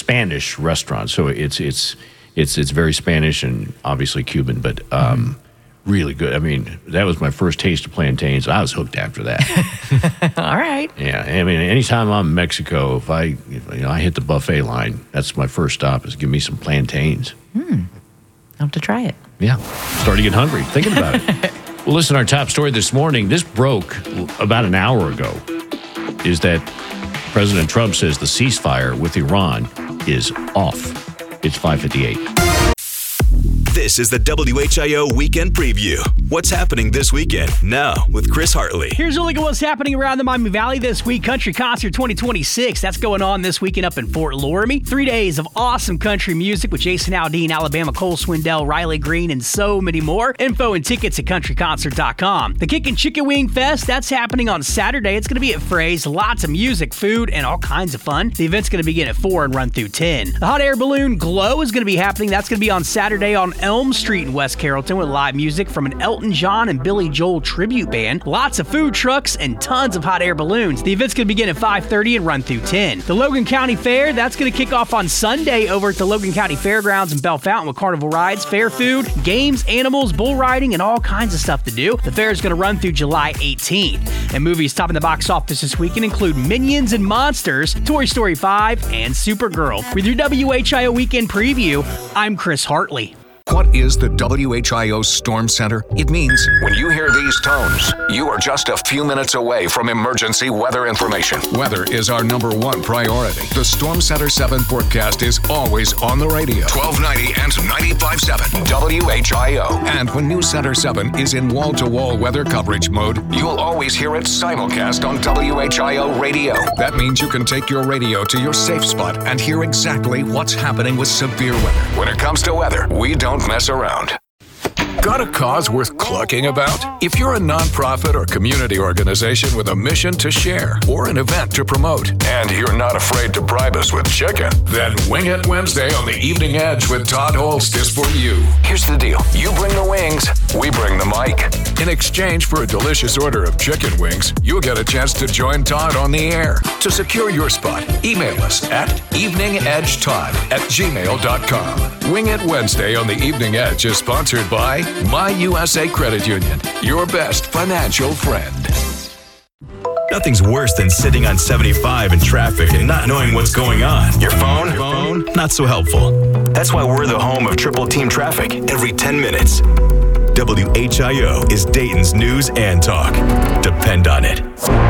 Spanish restaurant. So it's very Spanish and obviously Cuban, but really good. I mean, that was my first taste of plantains. I was hooked after that. All right. Yeah, I mean, anytime I'm in Mexico, if I hit the buffet line, that's my first stop is give me some plantains. I'll have to try it. Yeah, starting to get hungry thinking about it. Well, listen, our top story this morning, this broke about an hour ago, is that President Trump says the ceasefire with Iran is off. It's 5:58. This is the WHIO Weekend Preview. What's happening this weekend? Now with Chris Hartley. Here's a look at what's happening around the Miami Valley this week. Country Concert 2026. That's going on this weekend up in Fort Laramie. 3 days of awesome country music with Jason Aldean, Alabama, Cole Swindell, Riley Green, and so many more. Info and tickets at countryconcert.com. The Kickin' Chicken Wing Fest, that's happening on Saturday. It's going to be at Frey's. Lots of music, food, and all kinds of fun. The event's going to begin at 4 and run through 10. The Hot Air Balloon Glow is going to be happening. That's going to be on Saturday on Elm Street in West Carrollton with live music from an Elton John and Billy Joel tribute band. Lots of food trucks and tons of hot air balloons. The event's going to begin at 5:30 and run through 10. The Logan County Fair, that's going to kick off on Sunday over at the Logan County Fairgrounds in Bell Fountain with carnival rides, fair food, games, animals, bull riding, and all kinds of stuff to do. The fair is going to run through July 18th. And movies topping the box office this weekend include Minions and Monsters, Toy Story 5, and Supergirl. With your WHIO Weekend Preview, I'm Chris Hartley. What is the WHIO Storm Center? It means when you hear these tones, you are just a few minutes away from emergency weather information. Weather is our #1 priority. The Storm Center 7 forecast is always on the radio. 1290 and 95.7 WHIO. And when News Center 7 is in wall-to-wall weather coverage mode, you'll always hear it simulcast on WHIO radio. That means you can take your radio to your safe spot and hear exactly what's happening with severe weather. When it comes to weather, we don't mess around. Got a cause worth clucking about? If you're a nonprofit or community organization with a mission to share or an event to promote, and you're not afraid to bribe us with chicken, then Wing It Wednesday on the Evening Edge with Todd Holst is for you. Here's the deal. You bring the wings, we bring the mic. In exchange for a delicious order of chicken wings, you'll get a chance to join Todd on the air. To secure your spot, email us at eveningedgetodd@gmail.com. Wing It Wednesday on the Evening Edge is sponsored by My USA Credit Union, your best financial friend. Nothing's worse than sitting on 75 in traffic and not knowing what's going on. Your phone? Not so helpful. That's why we're the home of Triple Team Traffic every 10 minutes. WHIO is Dayton's news and talk. Depend on it.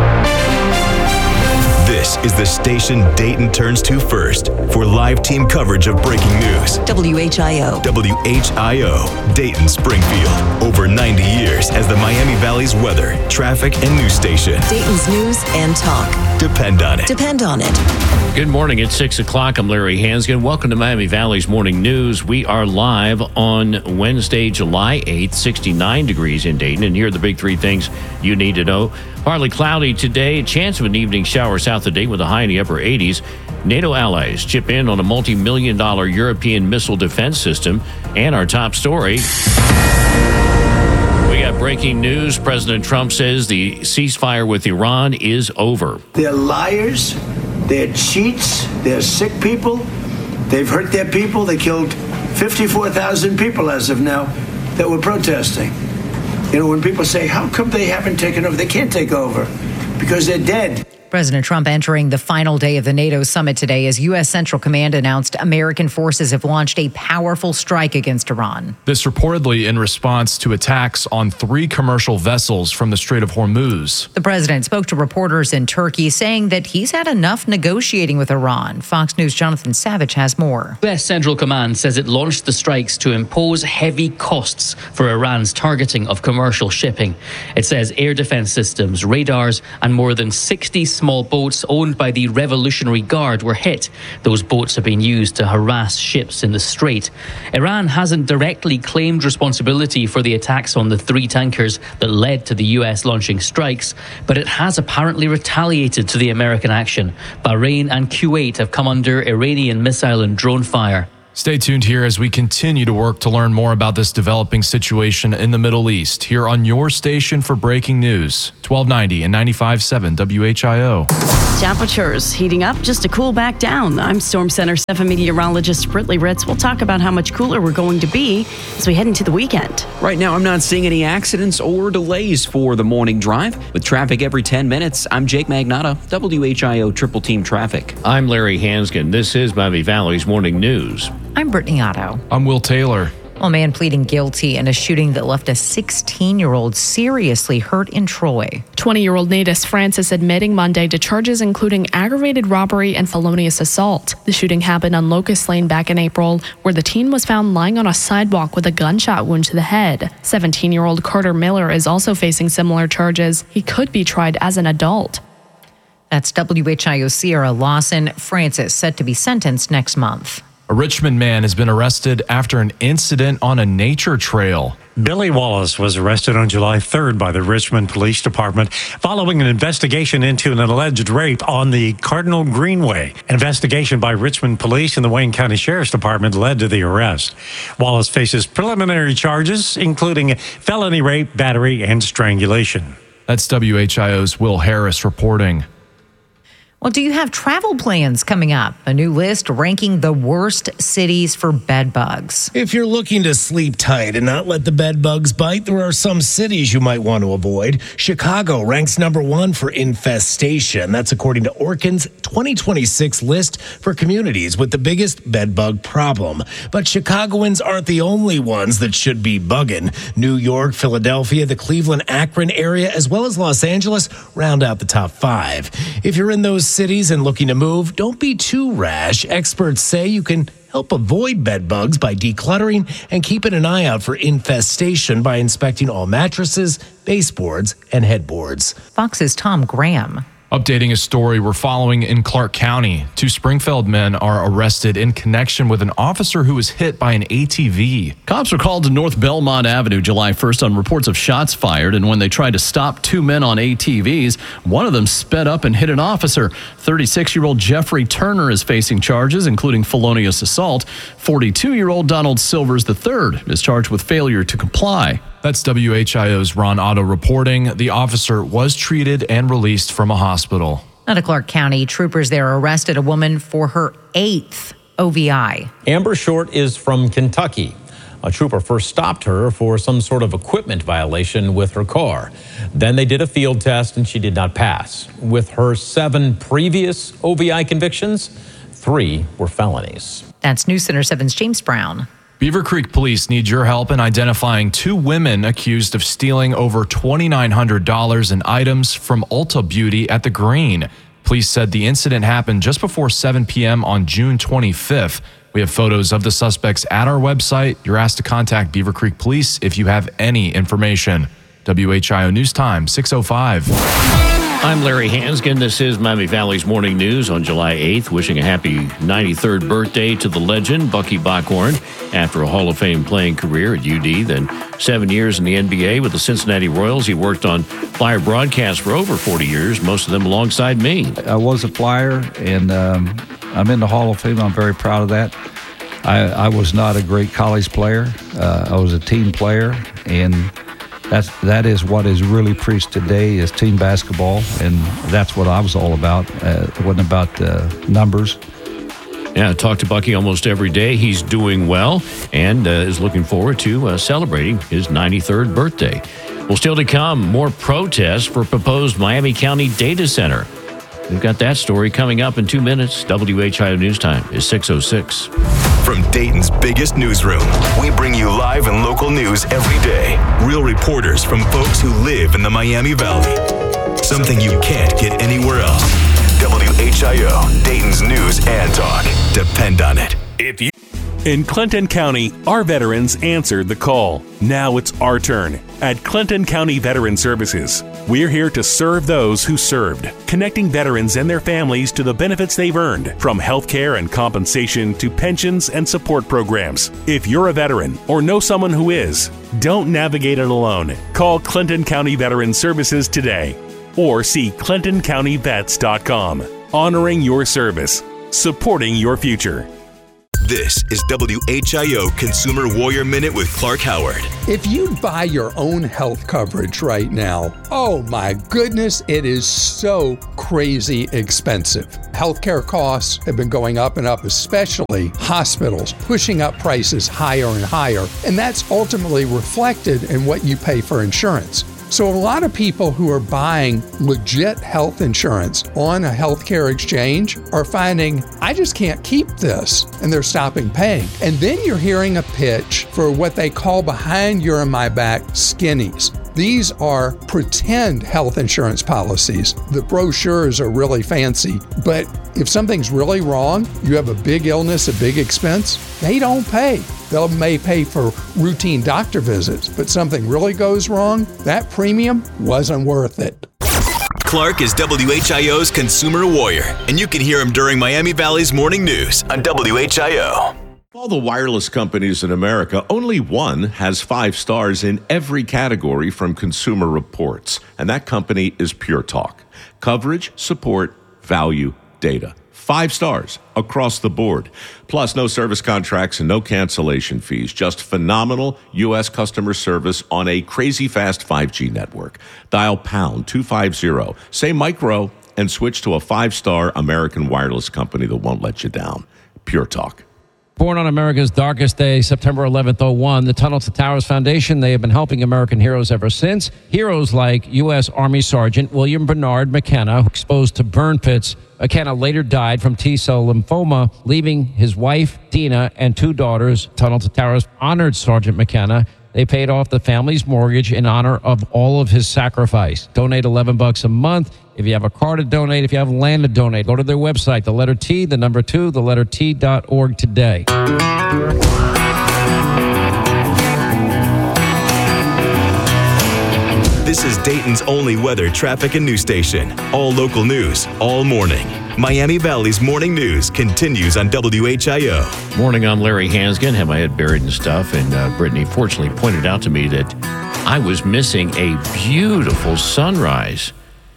This is the station Dayton turns to first for live team coverage of breaking news. WHIO. WHIO, Dayton Springfield. Over 90 years as the Miami Valley's weather, traffic, and news station. Dayton's news and talk. Depend on it. Depend on it. Good morning. It's 6 o'clock. I'm Larry Hansgen. Welcome to Miami Valley's Morning News. We are live on Wednesday, July 8th, 69 degrees in Dayton. And here are the big three things you need to know. Partly cloudy today. A chance of an evening shower south of Dayton with a high in the upper 80s. NATO allies chip in on a multi-million-dollar European missile defense system. And our top story. We got breaking news. President Trump says the ceasefire with Iran is over. They're liars. They're cheats. They're sick people. They've hurt their people. They killed 54,000 people as of now that were protesting. You know, when people say, how come they haven't taken over? They can't take over because they're dead. President Trump entering the final day of the NATO summit today as U.S. Central Command announced American forces have launched a powerful strike against Iran. This reportedly in response to attacks on 3 commercial vessels from the Strait of Hormuz. The president spoke to reporters in Turkey, saying that he's had enough negotiating with Iran. Fox News' Jonathan Savage has more. U.S. Central Command says it launched the strikes to impose heavy costs for Iran's targeting of commercial shipping. It says air defense systems, radars, and more than 60 small boats owned by the Revolutionary Guard were hit. Those boats have been used to harass ships in the Strait. Iran hasn't directly claimed responsibility for the attacks on the 3 tankers that led to the U.S. launching strikes, but it has apparently retaliated to the American action. Bahrain and Kuwait have come under Iranian missile and drone fire. Stay tuned here as we continue to work to learn more about this developing situation in the Middle East. Here on your station for breaking news, 1290 and 95.7 WHIO. Temperatures heating up just to cool back down. I'm Storm Center 7 meteorologist Britley Ritz. We'll talk about how much cooler we're going to be as we head into the weekend. Right now, I'm not seeing any accidents or delays for the morning drive. With traffic every 10 minutes, I'm Jake Magnotta, WHIO Triple Team Traffic. I'm Larry Hansgen. This is Miami Valley's Morning News. I'm Brittany Otto. I'm Will Taylor. A man pleading guilty in a shooting that left a 16-year-old seriously hurt in Troy. 20-year-old Natus Francis admitting Monday to charges including aggravated robbery and felonious assault. The shooting happened on Locust Lane back in April, where the teen was found lying on a sidewalk with a gunshot wound to the head. 17-year-old Carter Miller is also facing similar charges. He could be tried as an adult. That's WHIO Sierra Lawson. Francis set to be sentenced next month. A Richmond man has been arrested after an incident on a nature trail. Billy Wallace was arrested on July 3rd by the Richmond Police Department following an investigation into an alleged rape on the Cardinal Greenway. Investigation by Richmond Police and the Wayne County Sheriff's Department led to the arrest. Wallace faces preliminary charges, including felony rape, battery, and strangulation. That's WHIO's Will Harris reporting. Well, do you have travel plans coming up? A new list ranking the worst cities for bed bugs. If you're looking to sleep tight and not let the bed bugs bite, there are some cities you might want to avoid. Chicago ranks number 1 for infestation. That's according to Orkin's 2026 list for communities with the biggest bed bug problem. But Chicagoans aren't the only ones that should be bugging. New York, Philadelphia, the Cleveland, Akron area, as well as Los Angeles round out the top 5. If you're in those cities and looking to move, don't be too rash. Experts say you can help avoid bed bugs by decluttering and keeping an eye out for infestation by inspecting all mattresses, baseboards, and headboards. Fox's Tom Graham. Updating a story we're following in Clark County. 2 Springfield men are arrested in connection with an officer who was hit by an ATV. Cops were called to North Belmont Avenue July 1st on reports of shots fired, and when they tried to stop 2 men on ATVs, one of them sped up and hit an officer. 36-year-old Jeffrey Turner is facing charges, including felonious assault. 42-year-old Donald Silvers III is charged with failure to comply. That's WHIO's Ron Otto reporting. The officer was treated and released from a hospital. Out of Clark County, troopers there arrested a woman for her 8th OVI. Amber Short is from Kentucky. A trooper first stopped her for some sort of equipment violation with her car. Then they did a field test and she did not pass. With her 7 previous OVI convictions, 3 were felonies. That's News Center 7's James Brown. Beaver Creek police need your help in identifying 2 women accused of stealing over $2,900 in items from Ulta Beauty at the Green. Police said the incident happened just before 7 p.m. on June 25th. We have photos of the suspects at our website. You're asked to contact Beaver Creek Police if you have any information. WHIO News Time, 6:05. I'm Larry Hansgen. This is Miami Valley's Morning News on July 8th. Wishing a happy 93rd birthday to the legend, Bucky Bockhorn. After a Hall of Fame playing career at UD, then 7 years in the NBA with the Cincinnati Royals, he worked on Flyer broadcasts for over 40 years, most of them alongside me. I was a Flyer, and I'm in the Hall of Fame. I'm very proud of that. I was not a great college player. I was a team player, and that is what is really preached today is team basketball, and that's what I was all about. It wasn't about numbers. Yeah, I talk to Bucky almost every day. He's doing well and is looking forward to celebrating his 93rd birthday. Well, still to come, more protests for proposed Miami County data center. We've got that story coming up in 2 minutes. WHIO News Time is 6:06. From Dayton's biggest newsroom, we bring you live and local news every day. Real reporters from folks who live in the Miami Valley. Something you can't get anywhere else. WHIO, Dayton's news and talk. Depend on it. In Clinton County, our veterans answered the call. Now it's our turn. At Clinton County Veteran Services, we're here to serve those who served, connecting veterans and their families to the benefits they've earned, from health care and compensation to pensions and support programs. If you're a veteran or know someone who is, don't navigate it alone. Call Clinton County Veteran Services today or see ClintonCountyVets.com. Honoring your service, supporting your future. This is WHIO Consumer Warrior Minute with Clark Howard. If you buy your own health coverage right now, oh my goodness, it is so crazy expensive. Healthcare costs have been going up and up, especially hospitals, pushing up prices higher and higher. And that's ultimately reflected in what you pay for insurance. So a lot of people who are buying legit health insurance on a healthcare exchange are finding, I just can't keep this, and they're stopping paying. And then you're hearing a pitch for what they call behind your and my back skinnies. These are pretend health insurance policies. The brochures are really fancy, but if something's really wrong, you have a big illness, a big expense, they don't pay. They may pay for routine doctor visits, but something really goes wrong, that premium wasn't worth it. Clark is WHIO's Consumer Warrior, and you can hear him during Miami Valley's Morning News on WHIO. Of all the wireless companies in America, only one has 5 stars in every category from Consumer Reports, and that company is Pure Talk. Coverage, support, value, data. 5 stars across the board. Plus, no service contracts and no cancellation fees. Just phenomenal U.S. customer service on a crazy fast 5G network. Dial pound 250, say micro, and switch to a 5-star American wireless company that won't let you down. Pure Talk. Born on America's darkest day, September 11th, 01, the Tunnel to Towers Foundation, they have been helping American heroes ever since. Heroes like U.S. Army Sergeant William Bernard McKenna, exposed to burn pits. McKenna later died from T-cell lymphoma, leaving his wife, Dina, and 2 daughters. Tunnel to Towers honored Sergeant McKenna. They paid off the family's mortgage in honor of all of his sacrifice. Donate $11 a month. If you have a car to donate, if you have land to donate, go to their website, the letter T, the number 2, the letter T.org today. This is Dayton's only weather, traffic, and news station. All local news, all morning. Miami Valley's Morning News continues on WHIO. Morning, I'm Larry Hansgen. Had my head buried in stuff, and Brittany fortunately pointed out to me that I was missing a beautiful sunrise.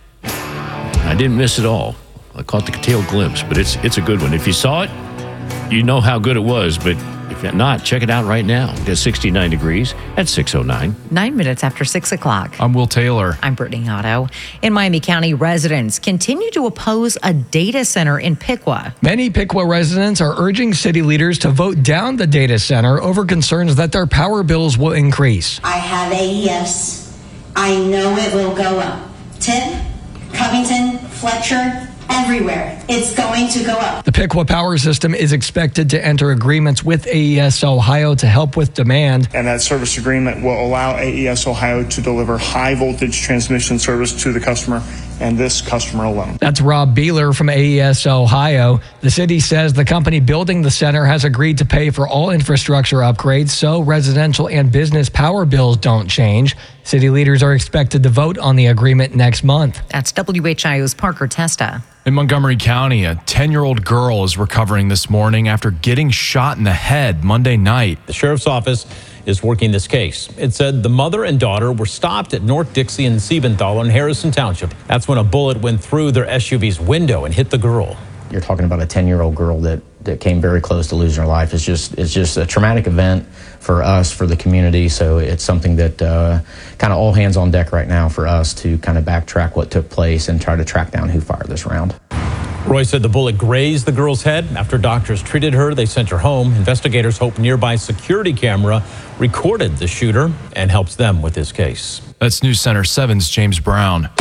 I didn't miss it all. I caught the tail glimpse, but it's a good one. If you saw it, you know how good it was, but if not, check it out right now. It's 69 degrees at 6:09. 9 minutes after 6 o'clock. I'm Will Taylor. I'm Brittany Otto. In Miami County, residents continue to oppose a data center in Piqua. Many Piqua residents are urging city leaders to vote down the data center over concerns that their power bills will increase. I have AES. I know it will go up. Tip, Covington, Fletcher, everywhere. It's going to go up. The Piqua Power System is expected to enter agreements with AES Ohio to help with demand. And that service agreement will allow AES Ohio to deliver high voltage transmission service to the customer and this customer alone. That's Rob Beeler from AES Ohio. The city says the company building the center has agreed to pay for all infrastructure upgrades so residential and business power bills don't change. City leaders are expected to vote on the agreement next month. That's WHIO's Parker Testa. In Montgomery County, a 10-year-old girl is recovering this morning after getting shot in the head Monday night. The sheriff's office is working this case. It said the mother and daughter were stopped at North Dixie and Siebenthal in Harrison Township. That's when a bullet went through their SUV's window and hit the girl. You're talking about a 10-year-old girl that came very close to losing her life. It's just a traumatic event for us, for the community. So it's something that kind of all hands on deck right now for us to kind of backtrack what took place and try to track down who fired this round. Roy said the bullet grazed the girl's head. After doctors treated her, they sent her home. Investigators hope nearby security camera recorded the shooter and helps them with this case. That's News Center 7's James Brown.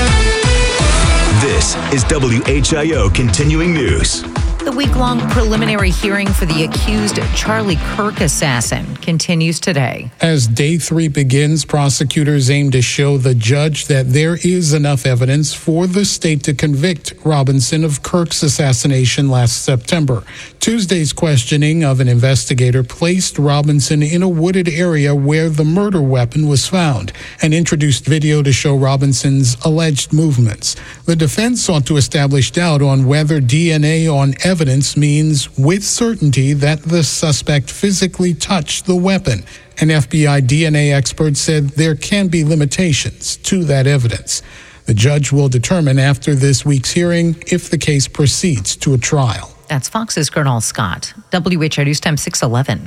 This is WHIO Continuing News. The week-long preliminary hearing for the accused Charlie Kirk assassin continues today. As day 3 begins, prosecutors aim to show the judge that there is enough evidence for the state to convict Robinson of Kirk's assassination last September. Tuesday's questioning of an investigator placed Robinson in a wooded area where the murder weapon was found and introduced video to show Robinson's alleged movements. The defense sought to establish doubt on whether DNA on evidence means with certainty that the suspect physically touched the weapon. An FBI DNA expert said there can be limitations to that evidence. The judge will determine after this week's hearing if the case proceeds to a trial. That's Fox's Gernal Scott. WHI News Time 6:11.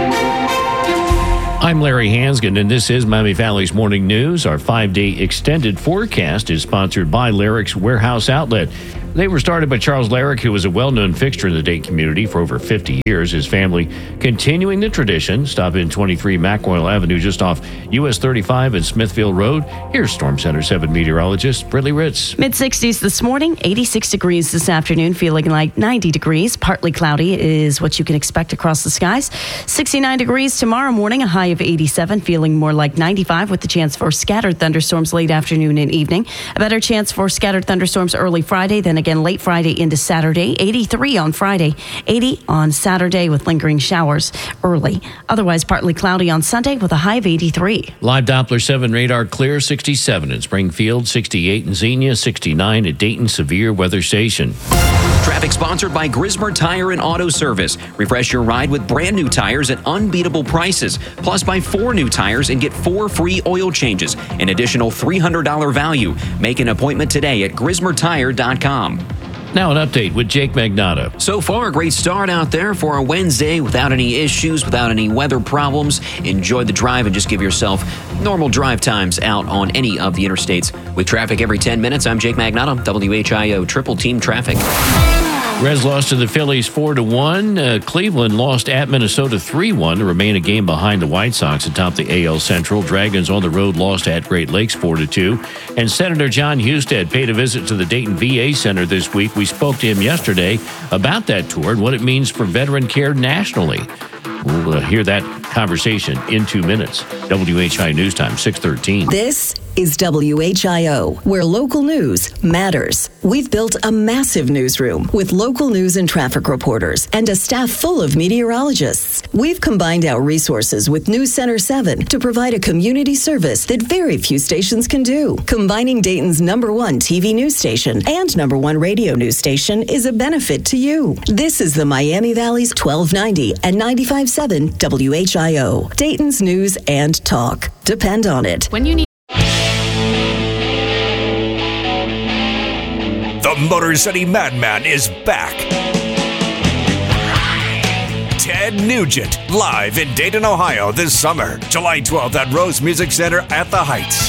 I'm Larry Hansgen, and this is Miami Valley's Morning News. Our 5-day extended forecast is sponsored by Larrick's Warehouse Outlet. They were started by Charles Larrick, who was a well-known fixture in the Dayton community for over 50 years. His family continuing the tradition. Stop in 23 Macquarie Avenue, just off US 35 and Smithfield Road. Here's Storm Center 7 meteorologist Brittany Ritz. Mid-60s this morning, 86 degrees this afternoon, feeling like 90 degrees. Partly cloudy is what you can expect across the skies. 69 degrees tomorrow morning, a high of 87, feeling more like 95 with the chance for scattered thunderstorms late afternoon and evening. A better chance for scattered thunderstorms early Friday, then again late Friday into Saturday. 83 on Friday, 80 on Saturday with lingering showers early. Otherwise partly cloudy on Sunday with a high of 83. Live Doppler 7 radar clear, 67 in Springfield, 68 in Xenia, 69 at Dayton Severe Weather Station. Traffic sponsored by Grismer Tire and Auto Service. Refresh your ride with brand new tires at unbeatable prices. Plus, buy 4 new tires and get 4 free oil changes. An additional $300 value. Make an appointment today at GrismerTire.com. Now an update with Jake Magnotta. So far, a great start out there for a Wednesday without any issues, without any weather problems. Enjoy the drive and just give yourself normal drive times out on any of the interstates. With traffic every 10 minutes, I'm Jake Magnotta, WHIO Triple Team Traffic. Reds lost to the Phillies 4-1. Cleveland lost at Minnesota 3-1 to remain a game behind the White Sox atop the AL Central. Dragons on the road lost at Great Lakes 4-2. And Senator John Husted paid a visit to the Dayton VA Center this week. We spoke to him yesterday about that tour and what it means for veteran care nationally. We'll hear that conversation in 2 minutes. WHI News Time 6:13. This is WHIO, where local news matters. We've built a massive newsroom with local news and traffic reporters and a staff full of meteorologists. We've combined our resources with News Center 7 to provide a community service that very few stations can do. Combining Dayton's #1 TV news station and #1 radio news station is a benefit to you. This is the Miami Valley's 1290 and 95.7 WHIO, Dayton's news and talk. Depend on it. When you need The Motor City Madman is back. Ted Nugent, live in Dayton, Ohio this summer, July 12th at Rose Music Center at the Heights.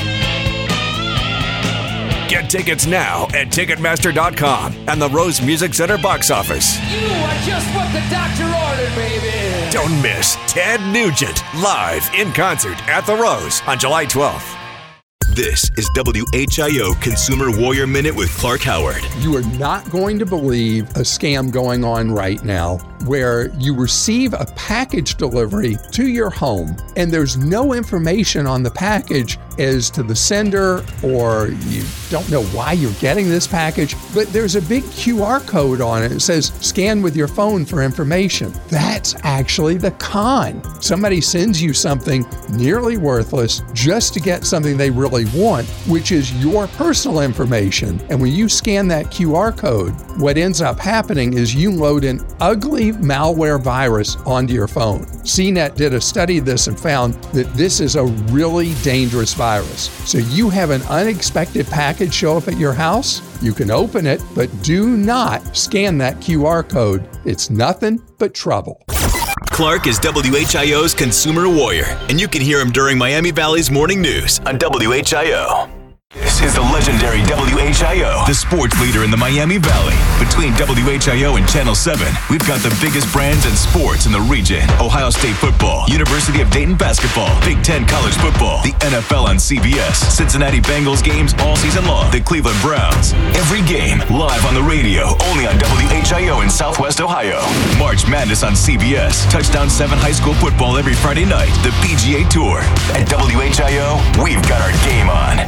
Get tickets now at Ticketmaster.com and the Rose Music Center box office. You are just what the doctor ordered, baby. Don't miss Ted Nugent, live in concert at the Rose on July 12th. This is WHIO Consumer Warrior Minute with Clark Howard. You are not going to believe a scam going on right now where you receive a package delivery to your home and there's no information on the package as to the sender, or you don't know why you're getting this package, but there's a big QR code on it. It says scan with your phone for information. That's actually the con. Somebody sends you something nearly worthless just to get something they really want, which is your personal information. And when you scan that QR code, what ends up happening is you load an ugly malware virus onto your phone. CNET did a study of this and found that this is a really dangerous virus. So you have an unexpected package show up at your house, you can open it, but do not scan that QR code. It's nothing but trouble. Clark is WHIO's Consumer Warrior, and you can hear him during Miami Valley's Morning News on WHIO. This is the legendary WHIO, the sports leader in the Miami Valley. Between WHIO and Channel 7, we've got the biggest brands and sports in the region. Ohio State football, University of Dayton basketball, Big Ten college football, the NFL on CBS, Cincinnati Bengals games all season long, the Cleveland Browns. Every game live on the radio, only on WHIO in Southwest Ohio. March Madness on CBS, Touchdown 7 high school football every Friday night, the PGA Tour. At WHIO, we've got our game on.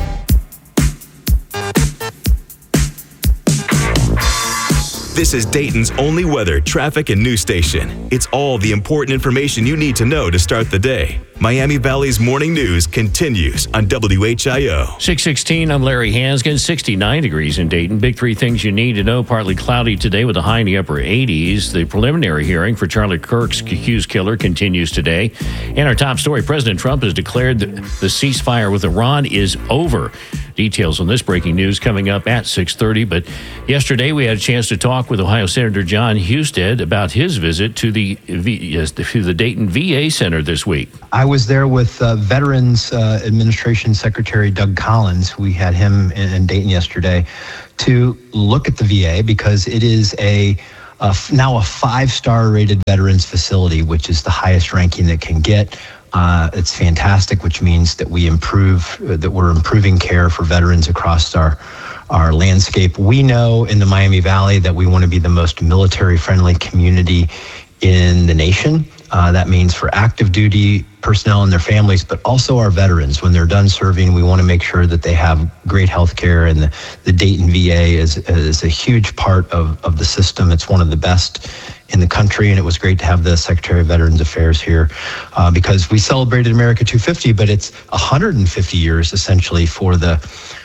This is Dayton's only weather, traffic, and news station. It's all the important information you need to know to start the day. Miami Valley's morning news continues on WHIO. 616, I'm Larry Hansgen. 69 degrees in Dayton. Big three things you need to know. Partly cloudy today with a high in the upper 80s. The preliminary hearing for Charlie Kirk's accused killer continues today. And our top story, President Trump has declared that the ceasefire with Iran is over. Details on this breaking news coming up at 6:30. But yesterday we had a chance to talk with Ohio Senator Jon Husted about his visit to the Dayton VA Center this week. I was there with Veterans Administration Secretary Doug Collins. We had him in Dayton yesterday to look at the VA because it is now a 5-star rated veterans facility, which is the highest ranking that can get. It's fantastic, which means that we're improving care for veterans across our landscape. We know in the Miami Valley that we want to be the most military-friendly community in the nation. That means for active duty personnel and their families, but also our veterans. When they're done serving, we want to make sure that they have great health care, and the Dayton VA is a huge part of the system. It's one of the best in the country, and it was great to have the Secretary of Veterans Affairs here because we celebrated America 250, but it's 150 years essentially for the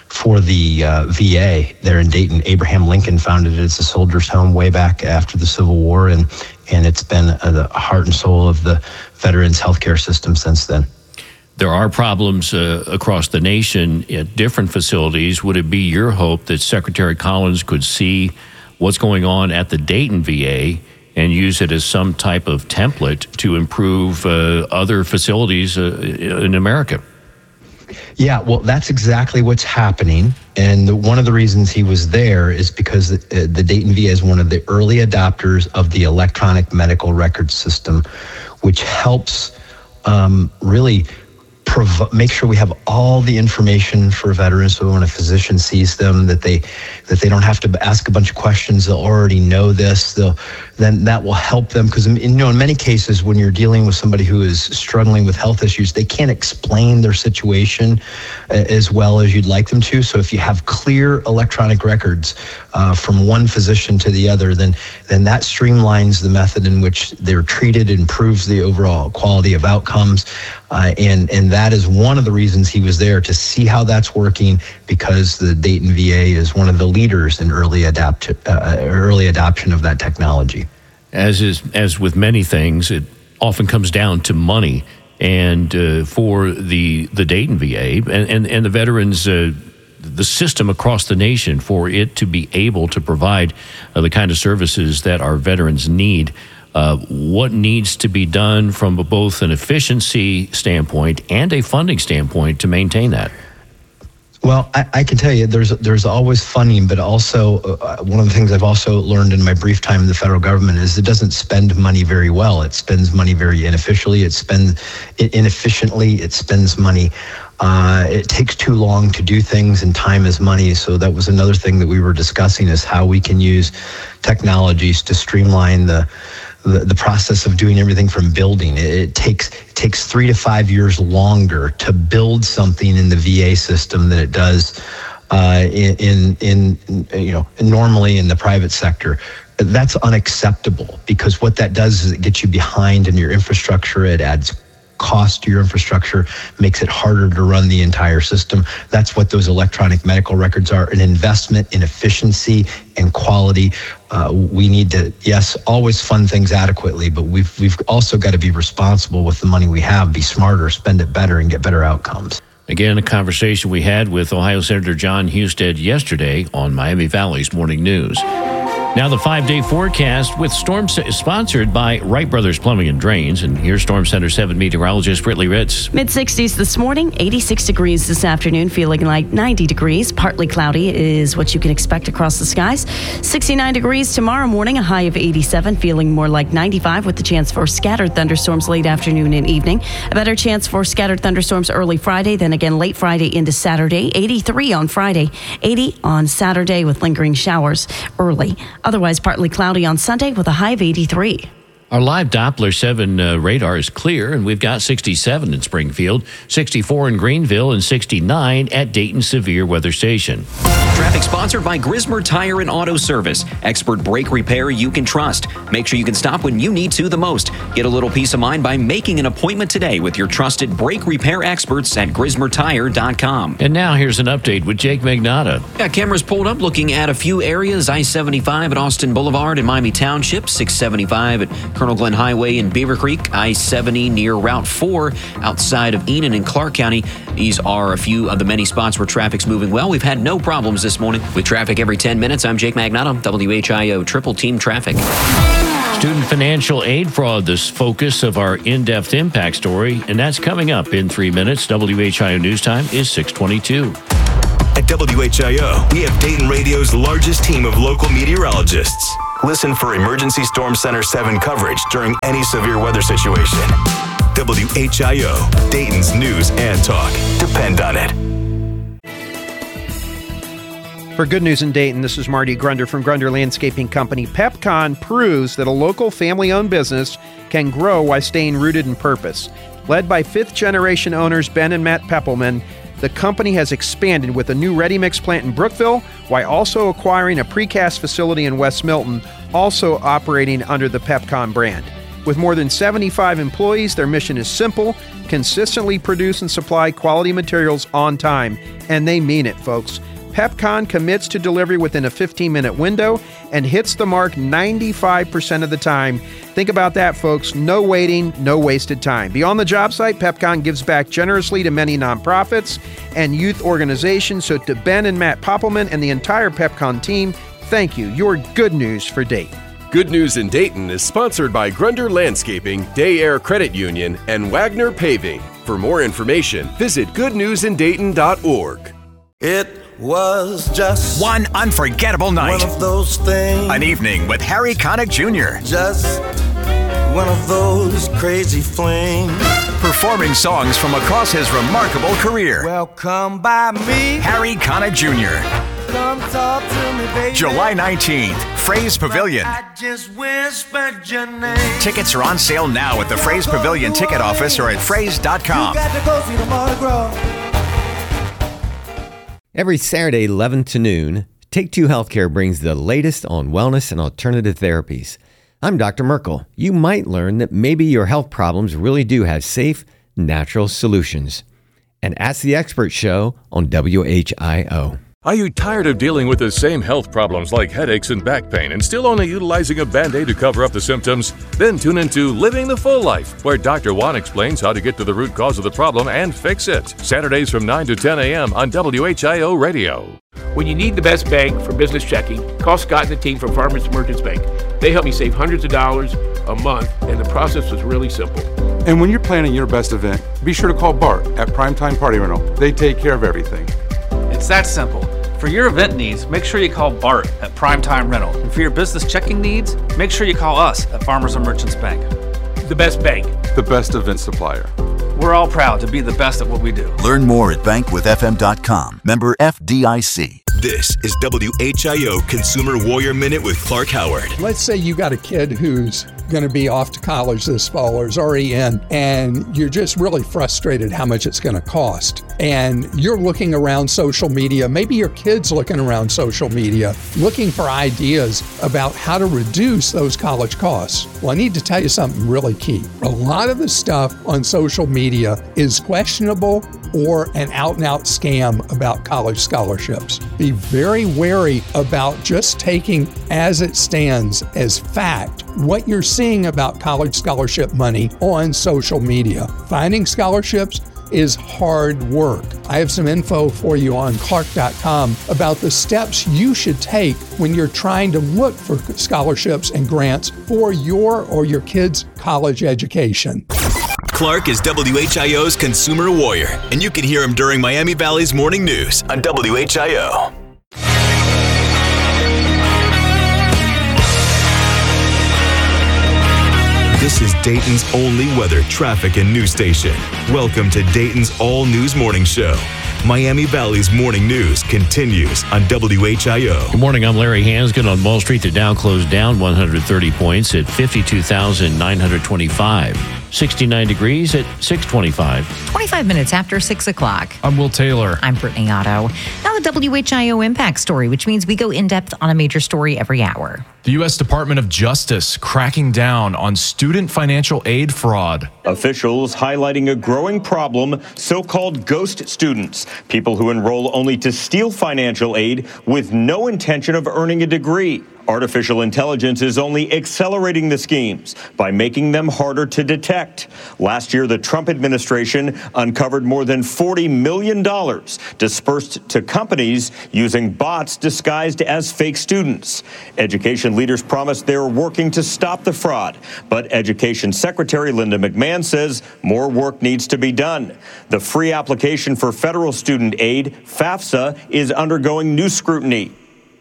VA there in Dayton. Abraham Lincoln founded it as a soldier's home way back after the Civil War, and it's been the heart and soul of the veterans healthcare system since then. There are problems across the nation at different facilities. Would it be your hope that Secretary Collins could see what's going on at the Dayton VA and use it as some type of template to improve other facilities in America? Yeah, well, that's exactly what's happening. And one of the reasons he was there is because the Dayton VA is one of the early adopters of the electronic medical record system, which helps really make sure we have all the information for veterans, so when a physician sees them, that they don't have to ask a bunch of questions. They'll already know this. Then that will help them, because in many cases when you're dealing with somebody who is struggling with health issues, they can't explain their situation as well as you'd like them to. So if you have clear electronic records from one physician to the other, then that streamlines the method in which they're treated, improves the overall quality of outcomes, and that is one of the reasons he was there, to see how that's working, because the Dayton VA is one of the leaders in early adoption of that technology. As with many things, it often comes down to money, and for the Dayton VA and the veterans, the system across the nation, for it to be able to provide the kind of services that our veterans need. What needs to be done from both an efficiency standpoint and a funding standpoint to maintain that? Well, I can tell you there's always funding, but also one of the things I've also learned in my brief time in the federal government is it doesn't spend money very well. It spends money very inefficiently. It spends money. It takes too long to do things, and time is money. So that was another thing that we were discussing, is how we can use technologies to streamline the process of doing everything from building. It takes 3 to 5 years longer to build something in the VA system than it does normally in the private sector. That's unacceptable, because what that does is it gets you behind in your infrastructure. It adds cost to your infrastructure, makes it harder to run the entire system. That's what those electronic medical records are, an investment in efficiency and quality. We need to, yes, always fund things adequately, but we've also got to be responsible with the money we have, be smarter, spend it better, and get better outcomes. Again, a conversation we had with Ohio Senator Jon Husted yesterday on Miami Valley's Morning News. Now the 5-day forecast with storms sponsored by Wright Brothers Plumbing and Drains. And here's Storm Center 7 meteorologist Brittany Ritz. Mid-60s this morning, 86 degrees this afternoon, feeling like 90 degrees. Partly cloudy is what you can expect across the skies. 69 degrees tomorrow morning, a high of 87, feeling more like 95 with the chance for scattered thunderstorms late afternoon and evening. A better chance for scattered thunderstorms early Friday, then again late Friday into Saturday. 83 on Friday, 80 on Saturday with lingering showers early. Otherwise, partly cloudy on Sunday with a high of 83. Our live Doppler 7 radar is clear, and we've got 67 in Springfield, 64 in Greenville, and 69 at Dayton Severe Weather Station. Traffic sponsored by Grismer Tire and Auto Service. Expert brake repair you can trust. Make sure you can stop when you need to the most. Get a little peace of mind by making an appointment today with your trusted brake repair experts at GrismerTire.com. And now here's an update with Jake Magnotta. Got cameras pulled up looking at a few areas. I-75 at Austin Boulevard in Miami Township, 675 at Colonel Glenn Highway in Beaver Creek, I-70 near Route 4 outside of Enon in Clark County. These are a few of the many spots where traffic's moving well. We've had no problems this morning with traffic every 10 minutes. I'm Jake Magnotta, WHIO Triple Team Traffic. Student financial aid fraud, this focus of our in-depth impact story, and that's coming up in 3 minutes. WHIO News Time is 6:22. At WHIO, we have Dayton Radio's largest team of local meteorologists. Listen for Emergency Storm Center 7 coverage during any severe weather situation. WHIO, Dayton's news and talk. Depend on it. For Good News in Dayton, this is Marty Grunder from Grunder Landscaping Company. PepCon proves that a local family-owned business can grow while staying rooted in purpose. Led by fifth-generation owners Ben and Matt Peppelman, the company has expanded with a new ready-mix plant in Brookville while also acquiring a precast facility in West Milton, also operating under the PepCon brand. With more than 75 employees, their mission is simple: consistently produce and supply quality materials on time. And they mean it, folks. PepCon commits to delivery within a 15-minute window and hits the mark 95% of the time. Think about that, folks. No waiting, no wasted time. Beyond the job site, PepCon gives back generously to many nonprofits and youth organizations. So to Ben and Matt Poppelman and the entire PepCon team, thank you. You're good news for Dayton. Good News in Dayton is sponsored by Grunder Landscaping, Day Air Credit Union, and Wagner Paving. For more information, visit goodnewsindayton.org. It was just one unforgettable night. One of those things. An evening with Harry Connick Jr. Just one of those crazy flings. Performing songs from across his remarkable career. Well, come by me, Harry Connick Jr. Come talk to me, baby. July 19th, Fraze Pavilion. I just whispered your name. Tickets are on sale now at the Fraze Pavilion ticket office or at fraze.com. You got to go see the Mardi Gras. Every Saturday, 11 to noon, Take Two Healthcare brings the latest on wellness and alternative therapies. I'm Dr. Merkel. You might learn that maybe your health problems really do have safe, natural solutions. And Ask the Expert show on WHIO. Are you tired of dealing with the same health problems like headaches and back pain and still only utilizing a Band-Aid to cover up the symptoms? Then tune into Living the Full Life, where Dr. Juan explains how to get to the root cause of the problem and fix it. Saturdays from 9 to 10 a.m. on WHIO Radio. When you need the best bank for business checking, call Scott and the team from Farmers Merchants Bank. They help you save hundreds of dollars a month, and the process was really simple. And when you're planning your best event, be sure to call Bart at Primetime Party Rental. They take care of everything. It's that simple. For your event needs, make sure you call Bart at Primetime Rental. And for your business checking needs, make sure you call us at Farmers and Merchants Bank. The best bank. The best event supplier. We're all proud to be the best at what we do. Learn more at bankwithfm.com. Member FDIC. This is WHIO Consumer Warrior Minute with Clark Howard. Let's say you got a kid who's going to be off to college this fall or is already in, and you're just really frustrated how much it's going to cost. And you're looking around social media, maybe your kid's looking around social media, looking for ideas about how to reduce those college costs. Well, I need to tell you something really key. A lot of the stuff on social media is questionable or an out-and-out scam about college scholarships. Be very wary about just taking as it stands as fact what you're seeing about college scholarship money on social media. Finding scholarships is hard work. I have some info for you on Clark.com about the steps you should take when you're trying to look for scholarships and grants for your or your kids' college education. Clark is WHIO's Consumer Warrior, and you can hear him during Miami Valley's Morning News on WHIO. This is Dayton's only weather, traffic, and news station. Welcome to Dayton's all-news morning show. Miami Valley's morning news continues on WHIO. Good morning, I'm Larry Hansgen. On Wall Street, the Dow closed down 130 points at 52,925. 69 degrees at 625. 25 minutes after 6 o'clock. I'm Will Taylor. I'm Brittany Otto. Now the WHIO Impact Story, which means we go in-depth on a major story every hour. The U.S. Department of Justice cracking down on student financial aid fraud. Officials highlighting a growing problem, so-called ghost students, people who enroll only to steal financial aid with no intention of earning a degree. Artificial intelligence is only accelerating the schemes by making them harder to detect. Last year, the Trump administration uncovered more than $40 million dispersed to companies using bots disguised as fake students. Education leaders promised they were working to stop the fraud, but Education Secretary Linda McMahon says more work needs to be done. The free application for federal student aid, FAFSA, is undergoing new scrutiny.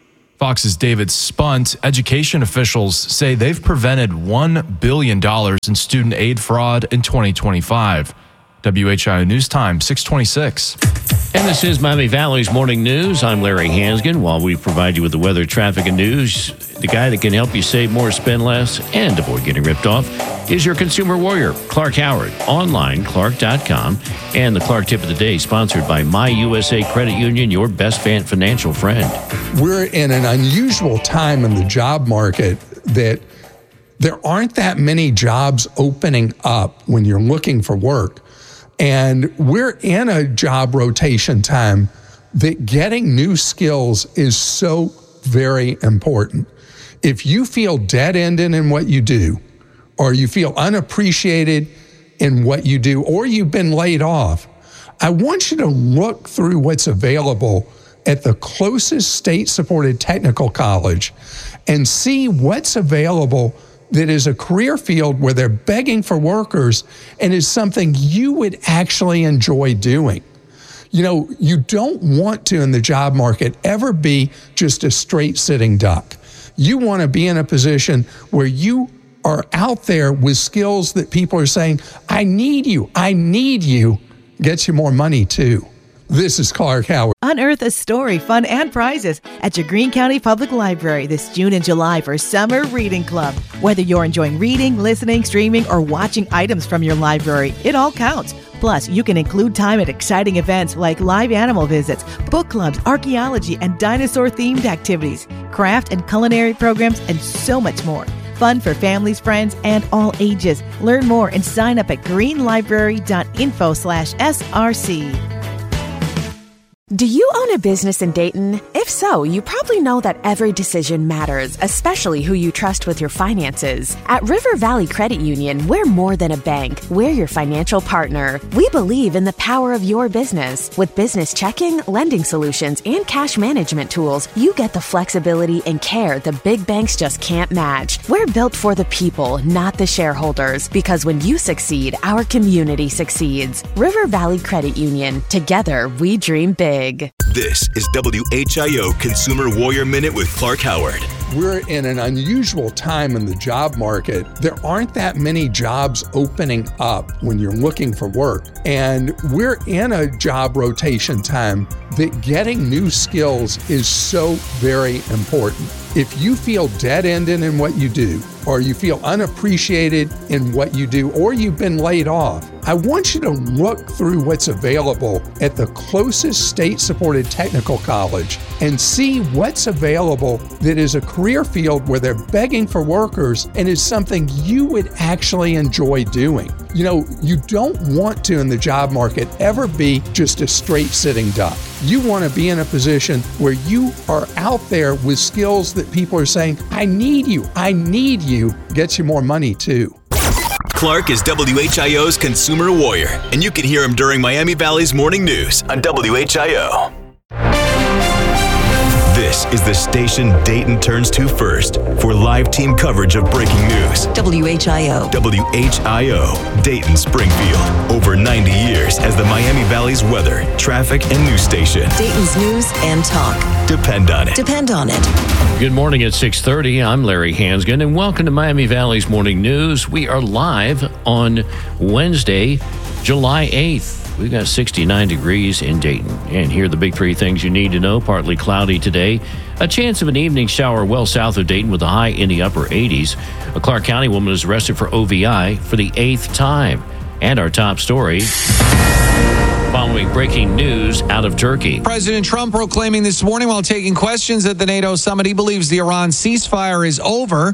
Fox's David Spunt. Education officials say they've prevented $1 billion in student aid fraud in 2025. WHIO News Time, 626. And this is Miami Valley's Morning News. I'm Larry Hansgen. While we provide you with the weather, traffic, and news, the guy that can help you save more, spend less, and avoid getting ripped off is your consumer warrior, Clark Howard. Online, Clark.com. And the Clark Tip of the Day, sponsored by My USA Credit Union, your best financial friend. We're in an unusual time in the job market that there aren't that many jobs opening up when you're looking for work. And we're in a job rotation time that getting new skills is so very important. If you feel dead-ended in what you do, or you feel unappreciated in what you do, or you've been laid off, I want you to look through what's available at the closest state-supported technical college and see what's available that is a career field where they're begging for workers and is something you would actually enjoy doing. You know, you don't want to, in the job market, ever be just a straight sitting duck. You want to be in a position where you are out there with skills that people are saying, I need you, gets you more money too. This is Clark Howard. Unearth a story, fun, and prizes at your Greene County Public Library this June and July for Summer Reading Club. Whether you're enjoying reading, listening, streaming, or watching items from your library, it all counts. Plus, you can include time at exciting events like live animal visits, book clubs, archaeology, and dinosaur-themed activities, craft and culinary programs, and so much more. Fun for families, friends, and all ages. Learn more and sign up at greenlibrary.info/SRC. Do you own a business in Dayton? If so, you probably know that every decision matters, especially who you trust with your finances. At River Valley Credit Union, we're more than a bank. We're your financial partner. We believe in the power of your business. With business checking, lending solutions, and cash management tools, you get the flexibility and care the big banks just can't match. We're built for the people, not the shareholders, because when you succeed, our community succeeds. River Valley Credit Union. Together, we dream big. This is WHIO Consumer Warrior Minute with Clark Howard. We're in an unusual time in the job market. There aren't that many jobs opening up when you're looking for work. And we're in a job rotation time that getting new skills is so very important. If you feel dead-ended in what you do, or you feel unappreciated in what you do, or you've been laid off, I want you to look through what's available at the closest state-supported technical college and see what's available that is a career field where they're begging for workers and is something you would actually enjoy doing. You know, you don't want to, in the job market, ever be just a straight sitting duck. You want to be in a position where you are out there with skills that people are saying, I need you, gets you more money too. Clark is WHIO's Consumer Warrior, and you can hear him during Miami Valley's Morning News on WHIO. This is the station Dayton turns to first for live team coverage of breaking news. WHIO. WHIO, Dayton, Springfield. Over 90 years as the Miami Valley's weather, traffic, and news station. Dayton's news and talk. Depend on it. Depend on it. Good morning at 6:30. I'm Larry Hansgen, and welcome to Miami Valley's Morning News. We are live on Wednesday, July 8th. We've got 69 degrees in Dayton. And here are the big three things you need to know. Partly cloudy today. A chance of an evening shower well south of Dayton with a high in the upper 80s. A Clark County woman is arrested for OVI for the 8th time. And our top story, following breaking news out of Turkey. President Trump proclaiming this morning while taking questions at the NATO summit, he believes the Iran ceasefire is over.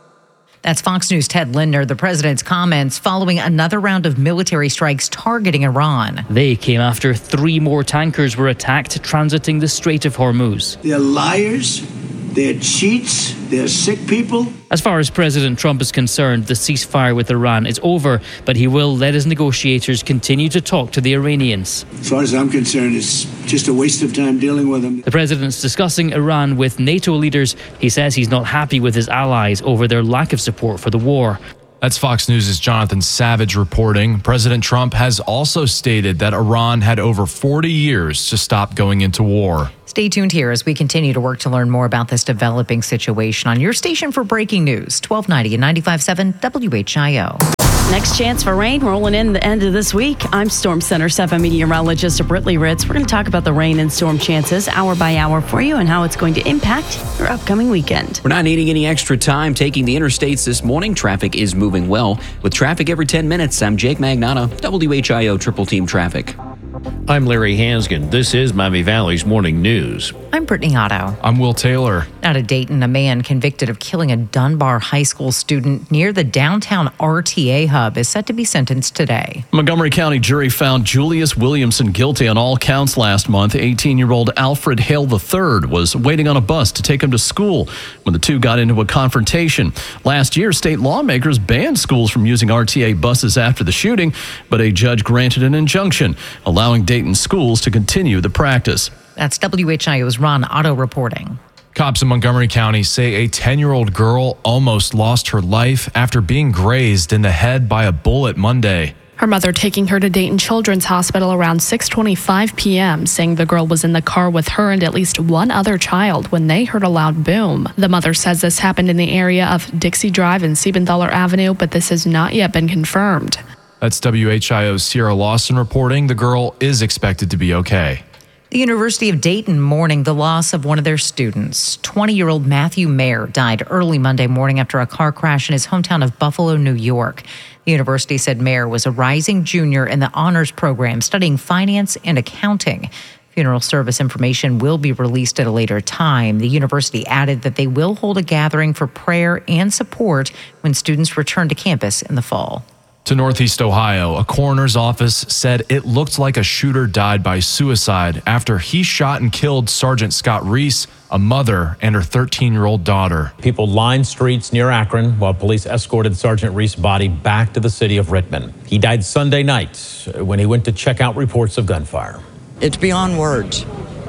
That's Fox News' Ted Lindner. The president's comments following another round of military strikes targeting Iran. They came after 3 more tankers were attacked transiting the Strait of Hormuz. They're liars, they're cheats, they're sick people. As far as President Trump is concerned, the ceasefire with Iran is over, but he will let his negotiators continue to talk to the Iranians. As far as I'm concerned, it's just a waste of time dealing with them. The president's discussing Iran with NATO leaders. He says he's not happy with his allies over their lack of support for the war. That's Fox News' Jonathan Savage reporting. President Trump has also stated that Iran had over 40 years to stop going into war. Stay tuned here as we continue to work to learn more about this developing situation on your station for breaking news, 1290 and 95.7 WHIO. Next chance for rain rolling in the end of this week. I'm Storm Center 7 meteorologist Britley Ritz. We're going to talk about the rain and storm chances hour by hour for you and how it's going to impact your upcoming weekend. We're not needing any extra time taking the interstates this morning. Traffic is moving well. With traffic every 10 minutes, I'm Jake Magnata, WHIO Triple Team Traffic. I'm Larry Hansgen. This is Miami Valley's Morning News. I'm Brittany Otto. I'm Will Taylor. Out of Dayton, a man convicted of killing a Dunbar High School student near the downtown RTA hub is set to be sentenced today. Montgomery County jury found Julius Williamson guilty on all counts last month. 18-year-old Alfred Hale III was waiting on a bus to take him to school when the two got into a confrontation. Last year, state lawmakers banned schools from using RTA buses after the shooting, but a judge granted an injunction, allowing Dayton schools to continue the practice. That's WHIO's Ron Otto reporting. Cops in Montgomery County say a 10-year-old girl almost lost her life after being grazed in the head by a bullet Monday. Her mother taking her to Dayton Children's Hospital around 6:25 p.m., saying the girl was in the car with her and at least one other child when they heard a loud boom. The mother says this happened in the area of Dixie Drive and Siebenthaler Avenue, but this has not yet been confirmed. That's WHIO's Sierra Lawson reporting. The girl is expected to be okay. The University of Dayton mourning the loss of one of their students. 20-year-old Matthew Mayer died early Monday morning after a car crash in his hometown of Buffalo, New York. The university said Mayer was a rising junior in the honors program studying finance and accounting. Funeral service information will be released at a later time. The university added that they will hold a gathering for prayer and support when students return to campus in the fall. To Northeast Ohio, a coroner's office said it looked like a shooter died by suicide after he shot and killed Sergeant Scott Reese, a mother, and her 13-year-old daughter. People lined streets near Akron while police escorted Sergeant Reese's body back to the city of Rittman. He died Sunday night when he went to check out reports of gunfire. It's beyond words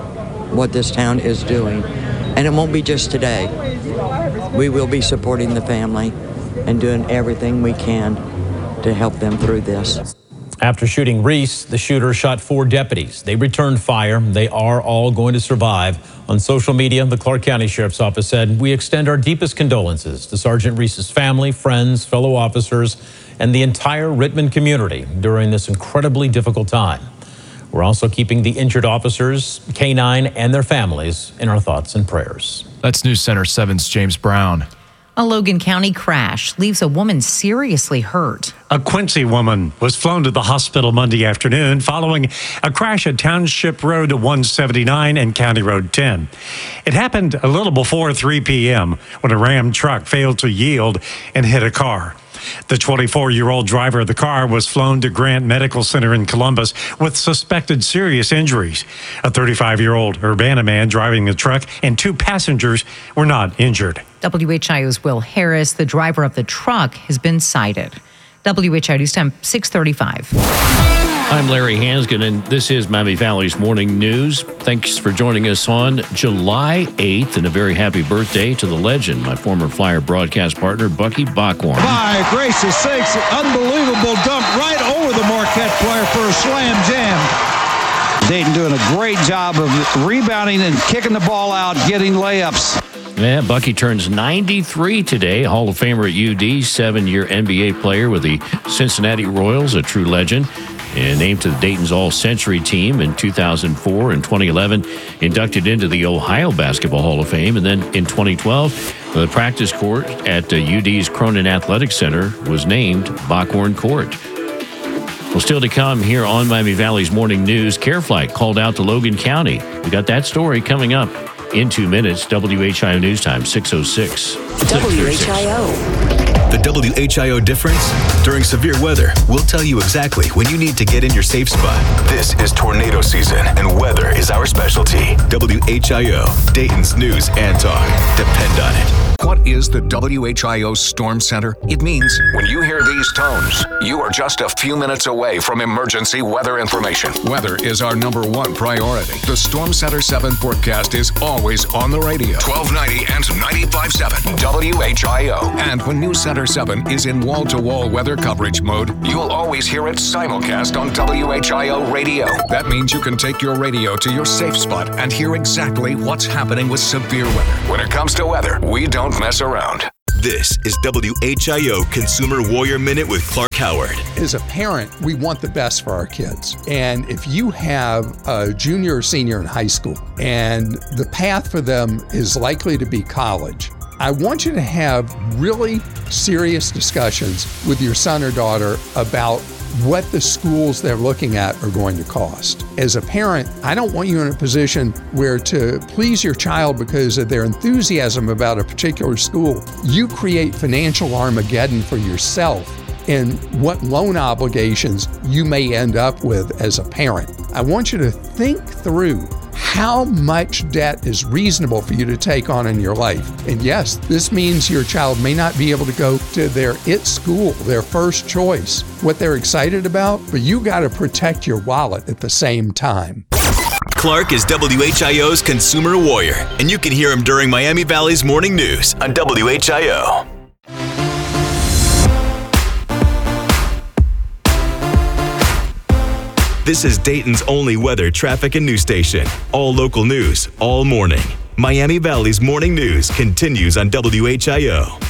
what this town is doing, and it won't be just today. We will be supporting the family and doing everything we can to help them through this. After shooting Reese, the shooter shot 4 deputies. They returned fire. They are all going to survive. On social media, the Clark County Sheriff's Office said, "We extend our deepest condolences to Sergeant Reese's family, friends, fellow officers, and the entire Rittman community during this incredibly difficult time. We're also keeping the injured officers, K-9, and their families in our thoughts and prayers." That's News Center 7's James Brown. A Logan County crash leaves a woman seriously hurt. A Quincy woman was flown to the hospital Monday afternoon following a crash at Township Road 179 and County Road 10. It happened a little before 3 p.m. when a Ram truck failed to yield and hit a car. The 24-year-old driver of the car was flown to Grant Medical Center in Columbus with suspected serious injuries. A 35-year-old Urbana man driving the truck and 2 passengers were not injured. WHIO's Will Harris, the driver of the truck, has been cited. WHIO News Time, 6:35. I'm Larry Hansgen, and this is Miami Valley's Morning News. Thanks for joining us on July 8th, and a very happy birthday to the legend, my former Flyer broadcast partner, Bucky Bachorn. By gracious sakes, unbelievable dunk right over the Marquette player for a slam jam. Dayton doing a great job of rebounding and kicking the ball out, getting layups. Yeah, Bucky turns 93 today, Hall of Famer at UD, 7-year NBA player with the Cincinnati Royals, a true legend. and named to the Dayton's All-Century team in 2004 and 2011, inducted into the Ohio Basketball Hall of Fame, and then in 2012, the practice court at UD's Cronin Athletic Center was named Bockhorn Court. Well, still to come here on Miami Valley's Morning News, Care Flight called out to Logan County. We got that story coming up in 2 minutes. WHIO News Time, 6:06. WHIO. The WHIO difference? During severe weather, we'll tell you exactly when you need to get in your safe spot. This is tornado season, and weather is our specialty. WHIO, Dayton's news and talk. Depend on it. What is the WHIO Storm Center? It means when you hear these tones, you are just a few minutes away from emergency weather information. Weather is our #1 priority. The Storm Center 7 forecast is always on the radio. 1290 and 95.7 WHIO. And when News Center 7 is in wall-to-wall weather coverage mode, you'll always hear it simulcast on WHIO radio. That means you can take your radio to your safe spot and hear exactly what's happening with severe weather. When it comes to weather, we don't mess around. This is WHIO Consumer Warrior Minute with Clark Howard. As a parent, we want the best for our kids. And if you have a junior or senior in high school and the path for them is likely to be college, I want you to have really serious discussions with your son or daughter about what the schools they're looking at are going to cost. As a parent, I don't want you in a position where to please your child because of their enthusiasm about a particular school, you create financial Armageddon for yourself and what loan obligations you may end up with as a parent. I want you to think through how much debt is reasonable for you to take on in your life. And yes, this means your child may not be able to go to their IT school, their first choice, what they're excited about, but you got to protect your wallet at the same time. Clark is WHIO's Consumer Warrior, and you can hear him during Miami Valley's Morning News on WHIO. This is Dayton's only weather, traffic, and news station. All local news, all morning. Miami Valley's Morning News continues on WHIO.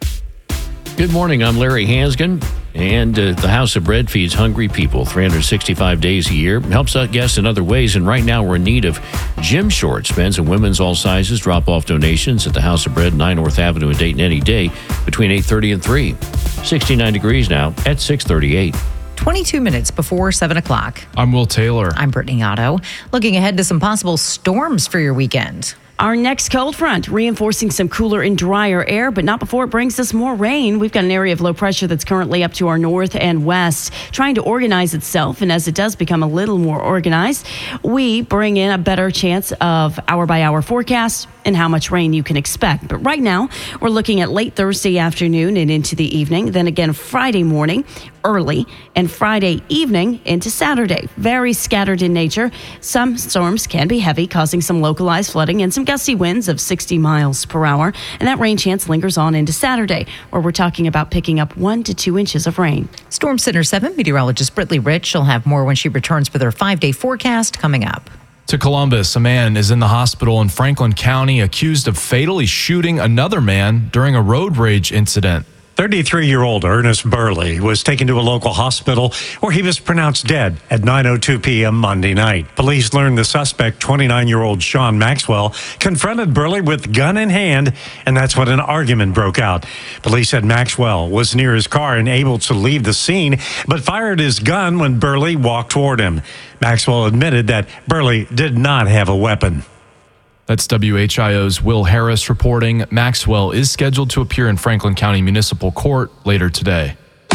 Good morning. I'm Larry Hansgen, and the House of Bread feeds hungry people 365 days a year. Helps out guests in other ways, and right now we're in need of gym shorts. Men's and women's all sizes. Drop-off donations at the House of Bread, 9 North Avenue in Dayton any day between 8:30 and 3. 69 degrees now at 6:38. 22 minutes before 7 o'clock. I'm Will Taylor. I'm Brittany Otto. Looking ahead to some possible storms for your weekend. Our next cold front reinforcing some cooler and drier air, but not before it brings us more rain. We've got an area of low pressure that's currently up to our north and west, trying to organize itself. And as it does become a little more organized, we bring in a better chance of hour-by-hour forecast and how much rain you can expect. But right now, we're looking at late Thursday afternoon and into the evening. Then again, Friday morning, early, and Friday evening into Saturday. Very scattered in nature. Some storms can be heavy, causing some localized flooding and some gusty winds of 60 miles per hour. And that rain chance lingers on into Saturday, where we're talking about picking up 1 to 2 inches of rain. Storm Center 7 meteorologist Brittany Rich. She'll have more when she returns for their 5-day forecast coming up. To Columbus, a man is in the hospital in Franklin County accused of fatally shooting another man during a road rage incident. 33-year-old Ernest Burley was taken to a local hospital where he was pronounced dead at 9:02 p.m. Monday night. Police learned the suspect, 29-year-old Sean Maxwell, confronted Burley with gun in hand, and that's when an argument broke out. Police said Maxwell was near his car and able to leave the scene, but fired his gun when Burley walked toward him. Maxwell admitted that Burley did not have a weapon. That's WHIO's Will Harris reporting. Maxwell is scheduled to appear in Franklin County Municipal Court later today.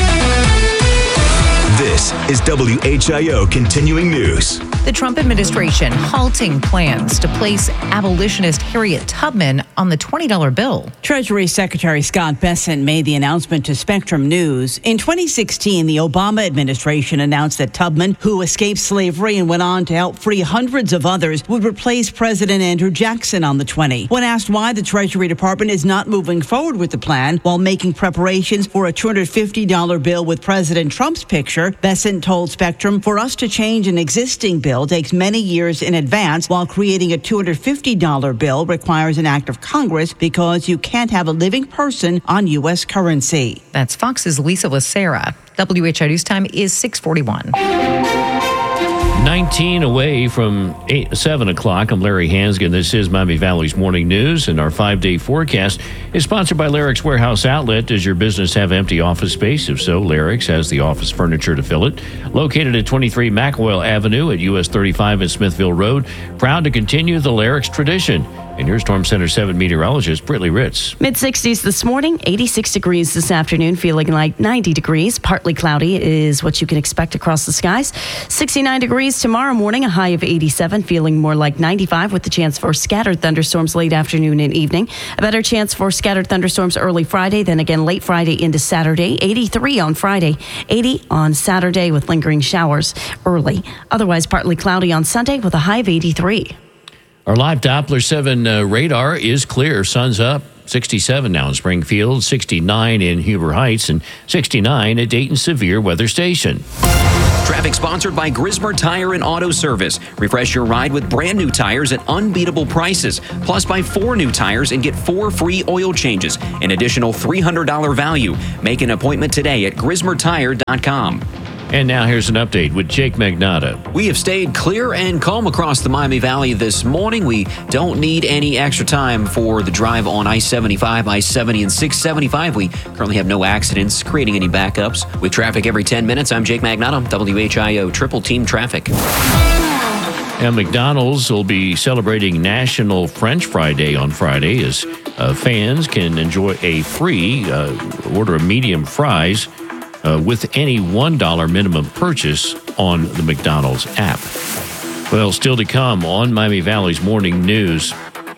This is WHIO Continuing News. The Trump administration halting plans to place abolitionist Harriet Tubman on the $20 bill. Treasury Secretary Scott Bessent made the announcement to Spectrum News. In 2016, the Obama administration announced that Tubman, who escaped slavery and went on to help free hundreds of others, would replace President Andrew Jackson on the 20. When asked why the Treasury Department is not moving forward with the plan while making preparations for a $250 bill with President Trump's picture, Bessent told Spectrum, "For us to change an existing bill takes many years in advance, while creating a $250 bill requires an act of Congress because you can't have a living person on U.S. currency." That's Fox's Lisa Lacera. WHIO News Time is 6:41. 19 away from 7 o'clock. I'm Larry Hansgen. This is Miami Valley's Morning News, and our 5-day forecast is sponsored by Larrick's Warehouse Outlet. Does your business have empty office space? If so, Larrick's has the office furniture to fill it. Located at 23 McElroy Avenue at US 35 and Smithville Road. Proud to continue the Larrick's tradition. And here's Storm Center 7 meteorologist Brittany Ritz. Mid-60s this morning, 86 degrees this afternoon, feeling like 90 degrees. Partly cloudy is what you can expect across the skies. 69 degrees tomorrow morning, a high of 87, feeling more like 95 with the chance for scattered thunderstorms late afternoon and evening. A better chance for scattered thunderstorms early Friday, then again late Friday into Saturday. 83 on Friday, 80 on Saturday with lingering showers early. Otherwise, partly cloudy on Sunday with a high of 83. Our live Doppler 7 radar is clear. Sun's up. 67 now in Springfield, 69 in Huber Heights, and 69 at Dayton Severe Weather Station. Traffic sponsored by Grismer Tire and Auto Service. Refresh your ride with brand new tires at unbeatable prices. Plus, buy 4 new tires and get 4 free oil changes. An additional $300 value. Make an appointment today at GrismerTire.com. And now here's an update with Jake Magnotta. We have stayed clear and calm across the Miami Valley this morning. We don't need any extra time for the drive on I-75, I-70, and 675. We currently have no accidents creating any backups. With traffic every 10 minutes, I'm Jake Magnotta, WHIO Triple Team Traffic. And McDonald's will be celebrating National French Fry Day on Friday as fans can enjoy a free order of medium fries with any $1 minimum purchase on the McDonald's app. Well, still to come on Miami Valley's Morning News,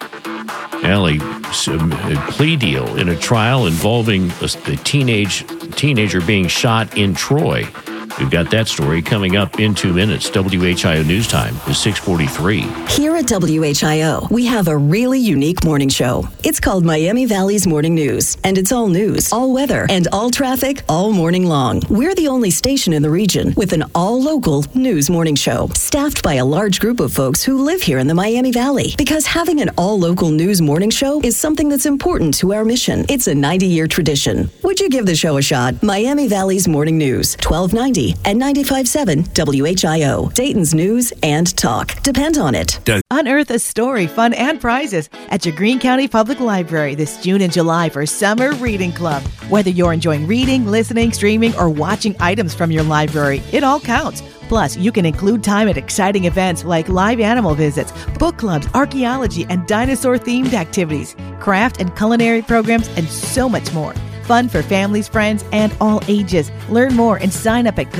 a plea deal in a trial involving a teenager being shot in Troy. We've got that story coming up in 2 minutes. WHIO News Time is 6:43. Here at WHIO, we have a really unique morning show. It's called Miami Valley's Morning News, and it's all news, all weather, and all traffic all morning long. We're the only station in the region with an all-local news morning show, staffed by a large group of folks who live here in the Miami Valley. Because having an all-local news morning show is something that's important to our mission. It's a 90-year tradition. Would you give the show a shot? Miami Valley's Morning News, 1290 and 95.7 WHIO. Dayton's news and talk. Depend on it. Unearth a story, fun, and prizes at your Greene County Public Library this June and July for Summer Reading Club. Whether you're enjoying reading, listening, streaming, or watching items from your library, it all counts. Plus, you can include time at exciting events like live animal visits, book clubs, archaeology, and dinosaur-themed activities, craft and culinary programs, and so much more. Fun for families, friends, and all ages. Learn more and sign up at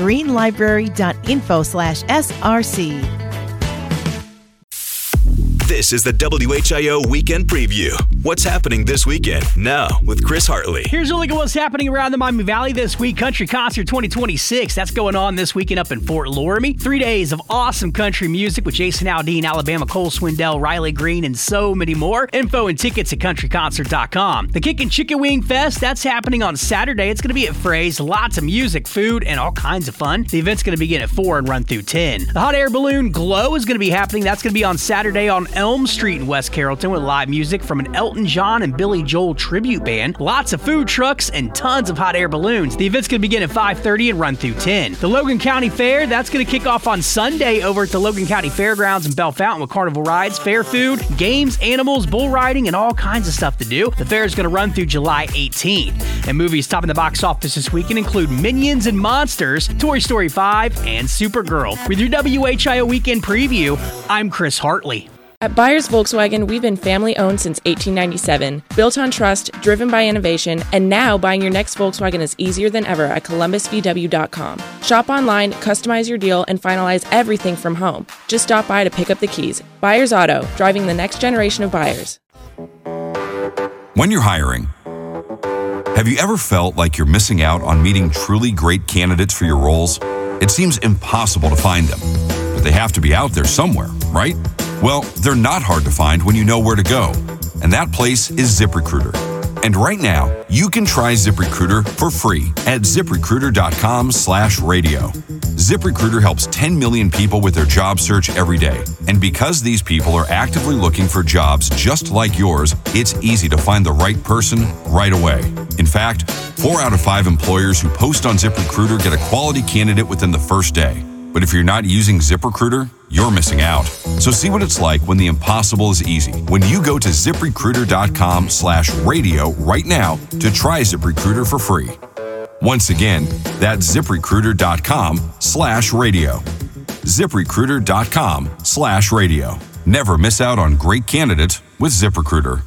greenlibrary.info/SRC. This is the WHIO Weekend Preview. What's happening this weekend? Now with Chris Hartley. Here's a look at what's happening around the Miami Valley this week. Country Concert 2026. That's going on this weekend up in Fort Loramie. 3 days of awesome country music with Jason Aldean, Alabama, Cole Swindell, Riley Green, and so many more. Info and tickets at countryconcert.com. The Kickin' Chicken Wing Fest, that's happening on Saturday. It's going to be at Frey's. Lots of music, food, and all kinds of fun. The event's going to begin at 4 and run through 10. The Hot Air Balloon Glow is going to be happening. That's going to be on Saturday on Elm Street in West Carrollton with live music from an Elton John and Billy Joel tribute band. Lots of food trucks and tons of hot air balloons. The event's going to begin at 5:30 and run through 10. The Logan County Fair, that's going to kick off on Sunday over at the Logan County Fairgrounds in Bell Fountain with carnival rides, fair food, games, animals, bull riding, and all kinds of stuff to do. The fair is going to run through July 18th. And movies topping the box office this weekend include Minions and Monsters, Toy Story 5, and Supergirl. With your WHIO Weekend Preview, I'm Chris Hartley. At Byers Volkswagen, we've been family-owned since 1897, built on trust, driven by innovation, and now buying your next Volkswagen is easier than ever at ColumbusVW.com. Shop online, customize your deal, and finalize everything from home. Just stop by to pick up the keys. Byers Auto, driving the next generation of buyers. When you're hiring, have you ever felt like you're missing out on meeting truly great candidates for your roles? It seems impossible to find them, but they have to be out there somewhere, right? Well, they're not hard to find when you know where to go, and that place is ZipRecruiter. And right now, you can try ZipRecruiter for free at ZipRecruiter.com/radio. ZipRecruiter helps 10 million people with their job search every day. And because these people are actively looking for jobs just like yours, it's easy to find the right person right away. In fact, 4 out of 5 employers who post on ZipRecruiter get a quality candidate within the first day. But if you're not using ZipRecruiter, you're missing out. So see what it's like when the impossible is easy. When you go to ZipRecruiter.com/radio right now to try ZipRecruiter for free. Once again, that's ZipRecruiter.com/radio. ZipRecruiter.com/radio. Never miss out on great candidates with ZipRecruiter.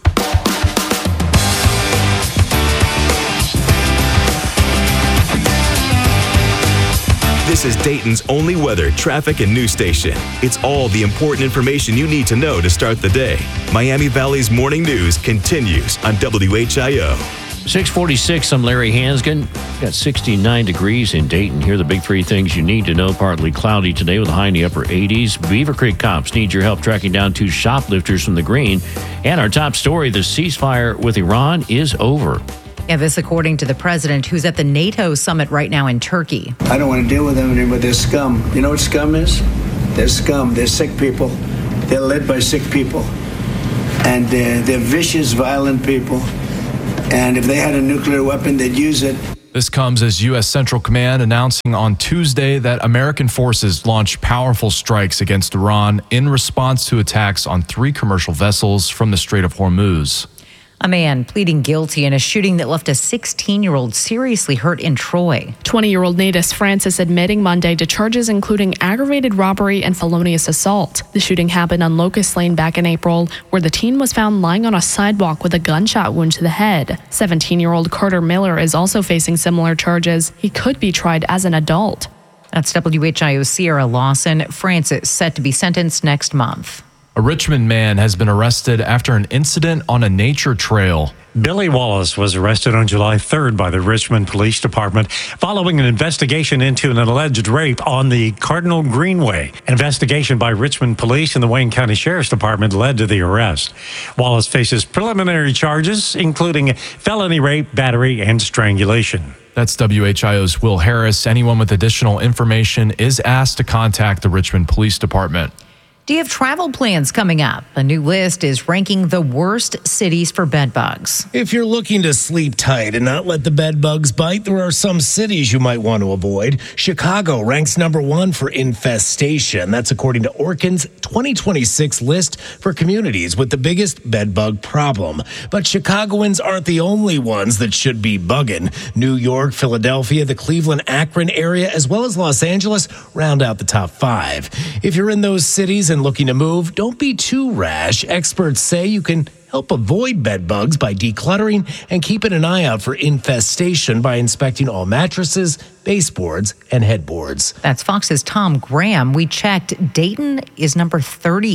This is Dayton's only weather, traffic, and news station. It's all the important information you need to know to start the day. Miami Valley's morning news continues on WHIO. 646, I'm Larry Hansgen. Got 69 degrees in Dayton. Here are the big three things you need to know. Partly cloudy today with a high in the upper 80s. Beaver Creek cops need your help tracking down 2 shoplifters from the Green. And our top story, the ceasefire with Iran is over. Yeah, this according to the president, who's at the NATO summit right now in Turkey. I don't want to deal with them anymore. They're scum. You know what scum is? They're scum. They're sick people. They're led by sick people. And they're vicious, violent people. And if they had a nuclear weapon, they'd use it. This comes as U.S. Central Command announcing on Tuesday that American forces launched powerful strikes against Iran in response to attacks on 3 commercial vessels from the Strait of Hormuz. A man pleading guilty in a shooting that left a 16-year-old seriously hurt in Troy. 20-year-old Natus Francis admitting Monday to charges including aggravated robbery and felonious assault. The shooting happened on Locust Lane back in April, where the teen was found lying on a sidewalk with a gunshot wound to the head. 17-year-old Carter Miller is also facing similar charges. He could be tried as an adult. That's WHIO's Sierra Lawson. Francis set to be sentenced next month. A Richmond man has been arrested after an incident on a nature trail. Billy Wallace was arrested on July 3rd by the Richmond Police Department following an investigation into an alleged rape on the Cardinal Greenway. An investigation by Richmond Police and the Wayne County Sheriff's Department led to the arrest. Wallace faces preliminary charges, including felony rape, battery, and strangulation. That's WHIO's Will Harris. Anyone with additional information is asked to contact the Richmond Police Department. Do you have travel plans coming up? A new list is ranking the worst cities for bed bugs. If you're looking to sleep tight and not let the bed bugs bite, there are some cities you might want to avoid. Chicago ranks number 1 for infestation. That's according to Orkin's 2026 list for communities with the biggest bed bug problem. But Chicagoans aren't the only ones that should be bugging. New York, Philadelphia, the Cleveland, Akron area, as well as Los Angeles round out the top 5. If you're in those cities and looking to move, don't be too rash. Experts say you can help avoid bed bugs by decluttering and keeping an eye out for infestation by inspecting all mattresses, baseboards, and headboards. That's Fox's Tom Graham. We checked. Dayton is number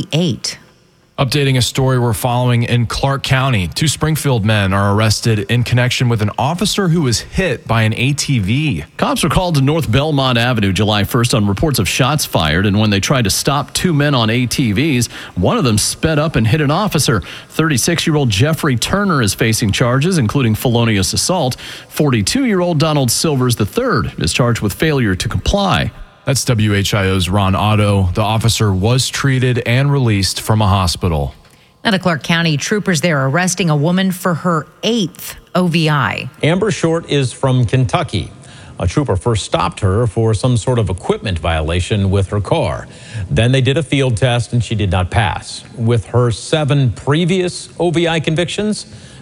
38. Updating a story we're following in Clark County. 2 Springfield men are arrested in connection with an officer who was hit by an ATV. Cops were called to North Belmont Avenue July 1st on reports of shots fired, and when they tried to stop 2 men on ATVs, one of them sped up and hit an officer. 36-year-old Jeffrey Turner is facing charges, including felonious assault. 42-year-old Donald Silvers III is charged with failure to comply. That's WHIO's Ron Otto. The officer was treated and released from a hospital. Out of Clark County, troopers there are arresting a woman for her 8th OVI. Amber Short is from Kentucky. A trooper first stopped her for some sort of equipment violation with her car. Then they did a field test and she did not pass. With her 7 previous OVI convictions,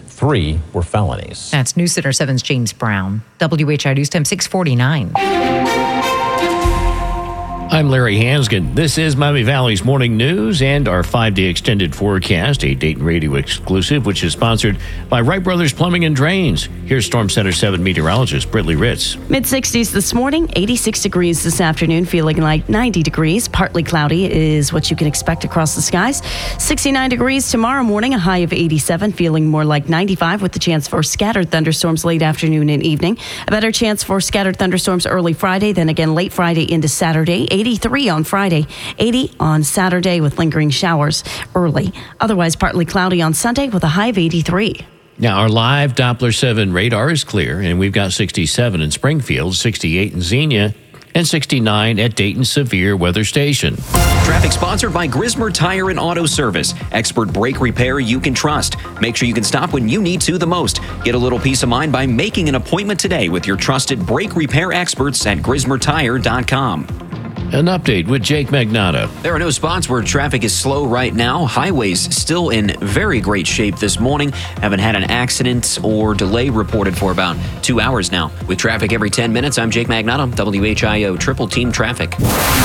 3 were felonies. That's News Center 7's James Brown. WHIO News Time 649. I'm Larry Hansgen. This is Miami Valley's morning news and our 5-day extended forecast, a Dayton Radio exclusive, which is sponsored by Wright Brothers Plumbing and Drains. Here's Storm Center 7 meteorologist Brittany Ritz. Mid-60s this morning, 86 degrees this afternoon, feeling like 90 degrees. Partly cloudy is what you can expect across the skies. 69 degrees tomorrow morning, a high of 87, feeling more like 95 with the chance for scattered thunderstorms late afternoon and evening. A better chance for scattered thunderstorms early Friday, then again late Friday into Saturday. 83 on Friday, 80 on Saturday with lingering showers early. Otherwise, partly cloudy on Sunday with a high of 83. Now, our live Doppler 7 radar is clear, and we've got 67 in Springfield, 68 in Xenia, and 69 at Dayton Severe Weather Station. Traffic sponsored by Grismer Tire and Auto Service. Expert brake repair you can trust. Make sure you can stop when you need to the most. Get a little peace of mind by making an appointment today with your trusted brake repair experts at GrismerTire.com. An update with Jake Magnotta. There are no spots where traffic is slow right now. Highways still in very great shape this morning. Haven't had an accident or delay reported for about 2 hours now. With traffic every 10 minutes, I'm Jake Magnotta, WHIO Triple Team Traffic.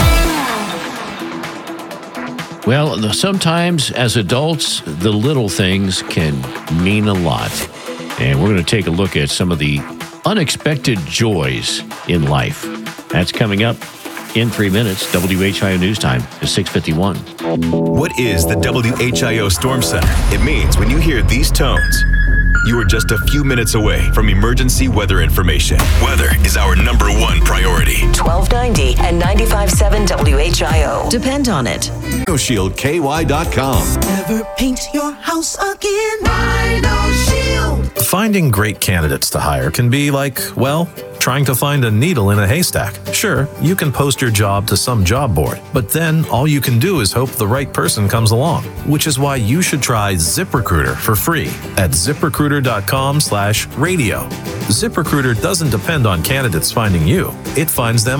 Well, sometimes as adults, the little things can mean a lot. And we're going to take a look at some of the unexpected joys in life. That's coming up in 3 minutes. WHIO News Time is 6:51. What is the WHIO Storm Center? It means when you hear these tones, you are just a few minutes away from emergency weather information. Weather is our #1 priority. 1290 and 95.7 WHIO. Depend on it. RhinoShieldKY.com. Never paint your house again. Rhino Shield. Finding great candidates to hire can be like, well, trying to find a needle in a haystack. Sure, you can post your job to some job board, but then all you can do is hope the right person comes along, which is why you should try ZipRecruiter for free at ZipRecruiter.com/radio. ZipRecruiter doesn't depend on candidates finding you. It finds them